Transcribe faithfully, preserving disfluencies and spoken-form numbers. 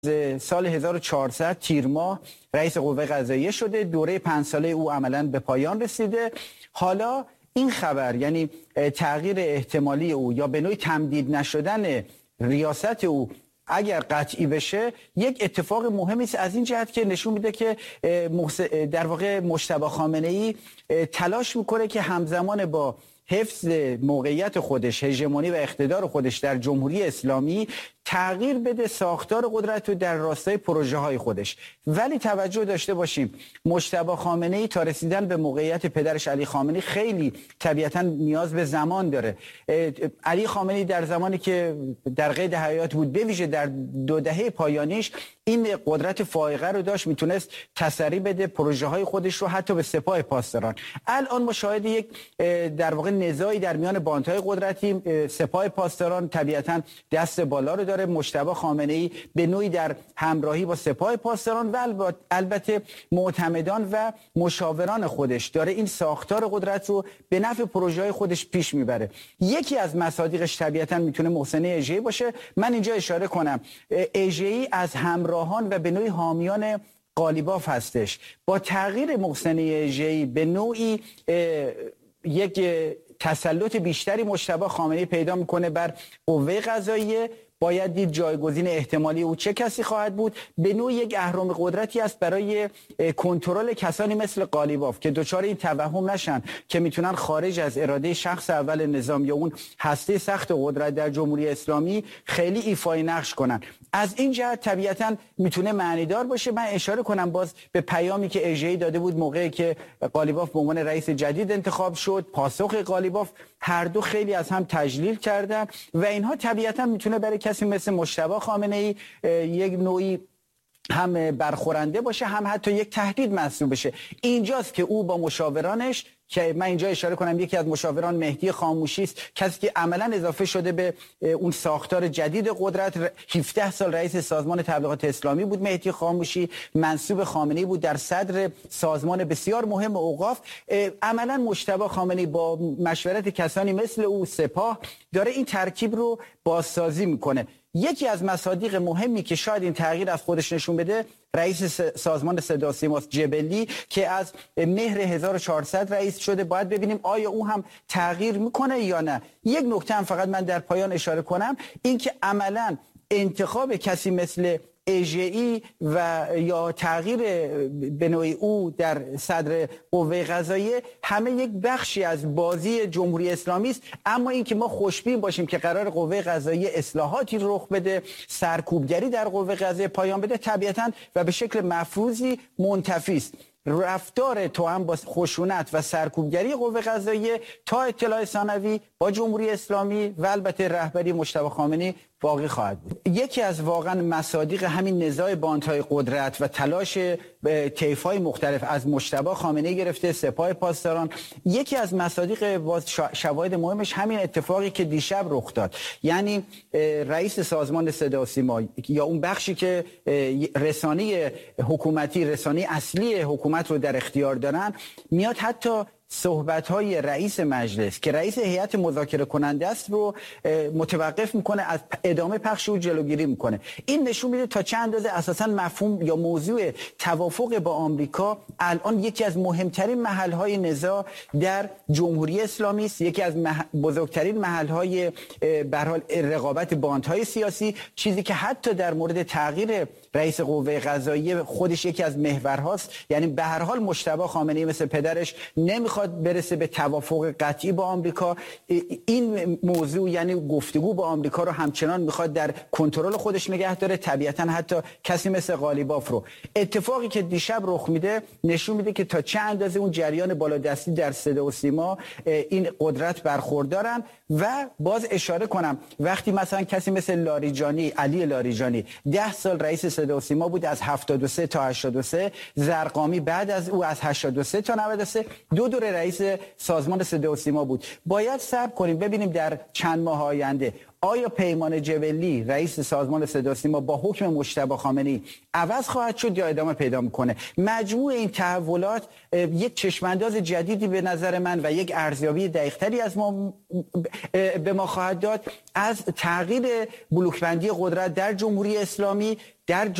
سال هزار و چهارصد تیر ماه رئیس قوه قضاییه شده. دوره پنج ساله او عملاً به پایان رسیده. حالا این خبر، یعنی تغییر احتمالی او یا به نوعی تمدید نشدن ریاست او اگر قطعی بشه، یک اتفاق مهمی است از این جهت که نشون میده که در واقع مجتبی خامنه‌ای تلاش میکنه که همزمان با حفظ موقعیت خودش، هژمونی و اقتدار خودش در جمهوری اسلامی، تغییر بده ساختار قدرت رو در راستای پروژه های خودش. ولی توجه داشته باشیم مجتبی خامنه‌ای تا رسیدن به موقعیت پدرش علی خامنه‌ای خیلی طبیعتا نیاز به زمان داره. علی خامنه‌ای در زمانی که در قید حیات بود، به ویژه در دو دهه پایانیش، این قدرت فائقه رو داشت، میتونست تسری بده پروژه های خودش رو حتی به سپاه پاسداران. الان ما شاهد یک در واقع نزاعی در میان باندهای قدرتی، سپاه پاسداران طبیعتا دست بالا رو داره، مجتبی خامنه‌ای به نوعی در همراهی با سپاه پاسداران و البته معتمدان و مشاوران خودش داره این ساختار قدرت رو به نفع پروژه‌های خودش پیش میبره. یکی از مصادیقش طبیعتا میتونه محسن اژه‌ای باشه. من اینجا اشاره کنم اژه‌ای از همراهان و به نوعی حامیان قالیباف هستش. با تغییر محسن اژه‌ای به نوعی یک تسلط بیشتری مجتبی خامنه‌ای پیدا میکنه بر قوه قضاییه. باید دید جایگزین احتمالی او چه کسی خواهد بود. به نوع یک اهرم قدرتی است برای کنترل کسانی مثل قالیباف که دچار این توهم نشن که میتونن خارج از اراده شخص اول نظام یا اون هسته سخت قدرت در جمهوری اسلامی خیلی ایفای نقش کنن. از این جهت طبیعتا میتونه معنیدار باشه. من اشاره کنم باز به پیامی که اژه‌ای داده بود موقعی که قالیباف به عنوان رئیس جدید انتخاب شد. پاسخ قالیباف هر دو خیلی از هم تجلیل کردن و اینها طبیعتا میتونه برای کسی مثل مجتبی خامنه‌ای یک نوعی هم برخورنده باشه، هم حتی یک تهدید محسوب بشه. اینجاست که او با مشاورانش، که من اینجا اشاره کنم یکی از مشاوران مهدی خاموشی است، کسی که عملا اضافه شده به اون ساختار جدید قدرت، هفده سال رئیس سازمان تبلیغات اسلامی بود. مهدی خاموشی منسوب خامنه‌ای بود، در صدر سازمان بسیار مهم اوقاف. عملا مجتبی خامنه‌ای با مشورت کسانی مثل او، سپاه، داره این ترکیب رو بازسازی میکنه. یکی از مصادیق مهمی که شاید این تغییر از خودش نشون بده رئیس سازمان صدا و سیما جبلی که از مهر هزار و چهارصد رئیس شده. باید ببینیم آیا او هم تغییر میکنه یا نه. یک نکته هم فقط من در پایان اشاره کنم، این که عملا انتخاب کسی مثل اژه‌ای و یا تغییر به نوعی او در صدر قوه قضاییه همه یک بخشی از بازی جمهوری اسلامی است. اما اینکه ما خوشبین باشیم که قرار قوه قضاییه اصلاحاتی رخ بده، سرکوبگری در قوه قضاییه پایان بده، طبیعتاً و به شکل مفروضی منتفی است. رفتار توأم با خشونت و سرکوبگری قوه قضاییه تا اطلاع ثانوی با جمهوری اسلامی و البته رهبری مجتبی خامنه‌ای باقی خواهد بود. یکی از واقعا مصادیق همین نزاع باندهای قدرت و تلاش طیف‌های مختلف از مجتبی خامنه‌ای گرفته سپاه پاسداران، یکی از مصادیق باز شواهد مهمش همین اتفاقی که دیشب رخ داد. یعنی رئیس سازمان صدا و سیما یا اون بخشی که رسانه حکومتی، رسانه اصلی حکومت رو در اختیار دارن، میاد حتی صحبت‌های رئیس مجلس که رئیس هیئت مذاکره کننده است رو متوقف میکنه، از ادامه پخش و جلوگیری میکنه. این نشون میده تا چه اندازه اساساً مفهوم یا موضوع توافق با آمریکا الان یکی از مهمترین محل‌های نزاع در جمهوری اسلامی است، یکی از مح... بزرگترین محل‌های به هر حال رقابت باندهای سیاسی، چیزی که حتی در مورد تغییر رئیس قوه قضاییه خودش یکی از محورهاست. یعنی به هر حال مجتبی خامنه‌ای مثل پدرش نمیخواد برسه به توافق قطعی با آمریکا. این موضوع یعنی گفتگو با آمریکا رو همچنان میخواد در کنترل خودش نگه داره، طبیعتا حتی کسی مثل قالیباف رو. اتفاقی که دیشب رخ میده نشون میده که تا چه اندازه اون جریان بالادستی در صدا و سیما این قدرت برخوردارن. و باز اشاره کنم وقتی مثلا کسی مثل لاریجانی، علی لاریجانی ده سال رئیس صدا و سیما بود، از هفتاد و سه تا هشتاد و سه، زرقامی بعد از او از هشتاد و سه تا نود و سه دو دوره رئیس سازمان صدا و سیما بود. باید صبر کنیم ببینیم در چند ماه آینده آیا پیمان جبلی رئیس سازمان صدا و سیما با حکم مجتبی خامنه‌ای عوض خواهد شد یا ادامه پیدا میکنه؟ مجموع این تحولات یک چشمانداز جدیدی به نظر من و یک ارزیابی دقیق‌تری از ما به ما خواهد داد از تغییر بلوک‌بندی قدرت در جمهوری اسلامی در